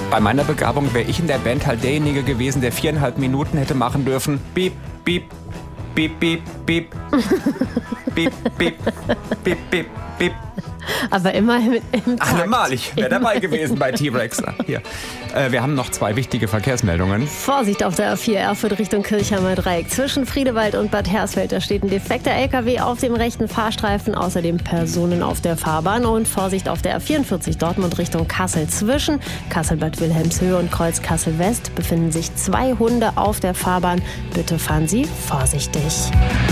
Bei meiner Begabung wäre ich in der Band halt derjenige gewesen, der 4,5 Minuten hätte machen dürfen. Piep, piep, piep, piep, piep. Piep, piep, piep, piep, piep. Aber immer im Takt. Allemal, ich wäre dabei gewesen bei T-Rex. Hier. Wir haben noch 2 wichtige Verkehrsmeldungen. Vorsicht auf der A4 Erfurt Richtung Kirchheimer Dreieck. Zwischen Friedewald und Bad Hersfeld, da steht ein defekter LKW auf dem rechten Fahrstreifen. Außerdem Personen auf der Fahrbahn. Und Vorsicht auf der A44 Dortmund Richtung Kassel. Zwischen Kassel-Bad Wilhelmshöhe und Kreuz Kassel-West befinden sich 2 Hunde auf der Fahrbahn. Bitte fahren Sie vorsichtig.